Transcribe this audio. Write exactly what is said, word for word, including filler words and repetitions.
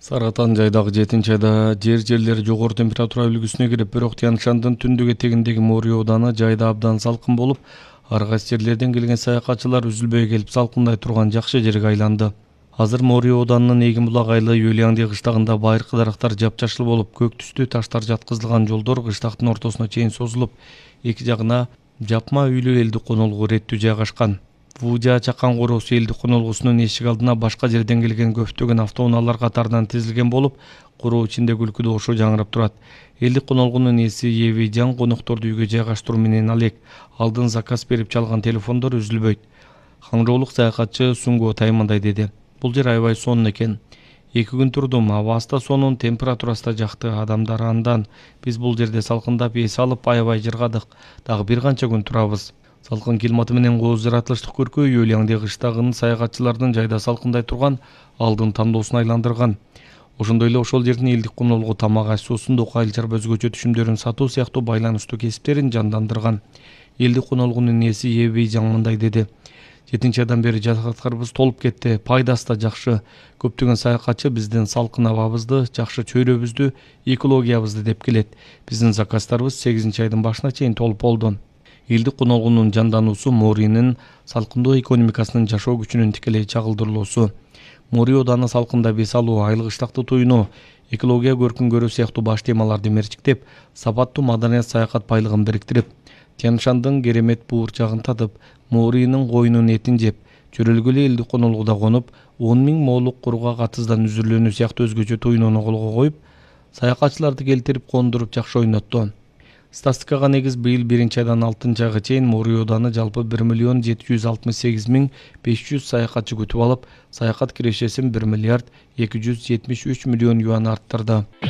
Саргатан жайдагы жетинчи айда жер жерлери жогору температура үлгүсүнө кирип, бирок Тянь-Шандын түндүк этегиндеги Мори ооданы жайда абдан салкын болуп, ар кайсы жерлерден келген саякатчылар үзүлбөй келип салкындай турган жакшы жерге айланды. Азыр Мори ооданынын Эгин булак айылы Юлиаңди кыштагында байыркы дарактар жапжашыл болуп, көк түстүү таштар жаткызылган жолдор кыштактын ортосуна чейин созулуп, эки жагына жапма үйлүү элдик конолгу иреттүү жайгашкан. Вужа чакан короосу элдик конолгусунун эшик алдына башка жерден келген көптөгөн автоунаалар катарынан тизилген болуп, короо ичиндеги үлкүдө ошо жаңырап турат. Элдик конолгунун ээси Еви Жан конокторду үйгө жайгаштыруу менен алек. Алдын заказ берип чалган телефондор үзүлбөйт. Хаңжоолук саякатчы Сунго Таймандай деди. Бул жер аябай сонун экен. Эки күн турдум, абаста сонун, температурасы да жакты, адамдар андан. Биз бул жерде салкындап эс алып аябай жыргадык. Дагы бир канча күн турабыз. Салкын климаты менен кооз жаратылыштык көркөө Юлиаңди кыштагын саякатчылардын жайда салкындай турган алдын тандоосуна айландырган. Ошондой эле ошол жердин элдик конолгу тамак аш суусундук айылчар өзгөчө түшүмдөрүн сатуу сыяктуу байланыштуу кесиптерин жандандырган. Элдик конолгунун ээси Еви Жан мындай деди. Жетинчи айдан бери жатакаттарыбыз толуп кетти, пайдасы да жакшы. Көптөгөн саякатчы биздин салкын абабызды, жакшы чөйрөбүздү, экологиябызды деп келет. Биздин заказдарыбыз сегизинчи айдын башына чейин толуп болду. Элдик конолгунун жандануусу Моринин салкындоо экономикасынын жашоо күчүнүн тикелей чагылдырылуусу. Мори ооданы салкындап эс алуу, айыл кыштакты туюнуу, экология көркүн көрүү сыяктуу баш темаларды мерчиктеп, сапаттуу маданият саякат байлыгын бириктирип, Тянь-Шандын керемет буур жагын татып, Моринин коюнун этин жеп, чөрөлгүлө элдик конолгуда конуп, он миң моолук курга катыздан үзүрлөнүү сыяктуу өзгөчө туюнууну колго коюп, саякатчыларды келтирип кондуруп жакшы ойнотту. Статистикага негиз быйыл биринчи айдан алтынчы айга чейин Мори ооданы жалпы бир миллион жети жүз алтымыш сегиз миң беш жүз саякатчы күтүп алып, саякат кирешесин бир миллиард эки жүз жетимиш үч миллион юан арттырды.